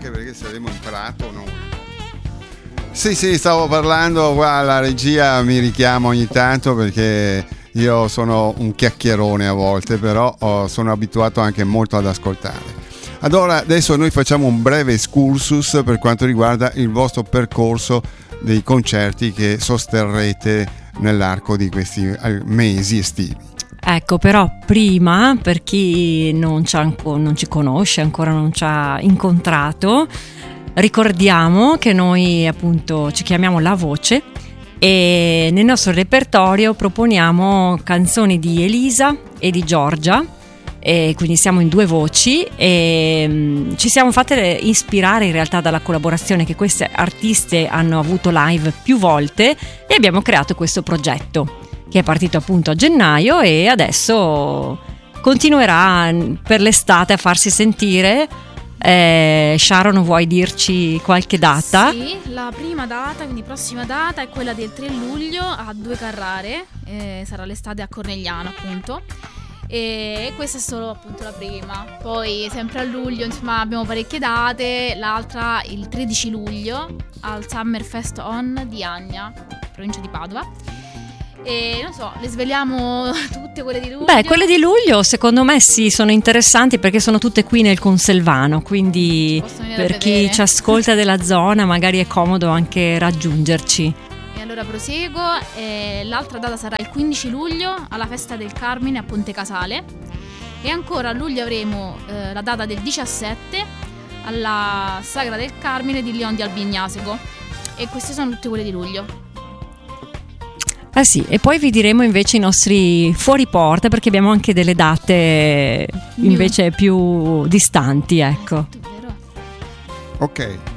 anche perché saremo in prato noi. Sì, stavo parlando, qua la regia mi richiama ogni tanto perché io sono un chiacchierone a volte, però sono abituato anche molto ad ascoltare. Allora, adesso noi facciamo un breve excursus per quanto riguarda il vostro percorso dei concerti che sosterrete nell'arco di questi mesi estivi. Ecco, però prima, per chi non ci conosce, ancora non ci ha incontrato, ricordiamo che noi appunto ci chiamiamo La Voce e nel nostro repertorio proponiamo canzoni di Elisa e di Giorgia, e quindi siamo in due voci e ci siamo fatte ispirare in realtà dalla collaborazione che queste artiste hanno avuto live più volte e abbiamo creato questo progetto che è partito appunto a gennaio e adesso continuerà per l'estate a farsi sentire. Sharon, vuoi dirci qualche data? Sì, la prima data, quindi prossima data, è quella del 3 luglio a Due Carrare, sarà l'estate a Cornegliano appunto, e questa è solo appunto la prima. Poi sempre a luglio insomma abbiamo parecchie date, l'altra il 13 luglio al Summerfest On di Agna, provincia di Padova. E non so, le sveliamo tutte quelle di luglio? Beh, quelle di luglio secondo me sì, sono interessanti perché sono tutte qui nel Conselvano, quindi per chi ci ascolta della zona magari è comodo anche raggiungerci. E allora proseguo, l'altra data sarà il 15 luglio alla Festa del Carmine a Ponte Casale e ancora a luglio avremo la data del 17 alla Sagra del Carmine di Lion di Albignasego, e queste sono tutte quelle di luglio. Sì, e poi vi diremo invece i nostri fuori porta perché abbiamo anche delle date invece più distanti, ecco. Ok.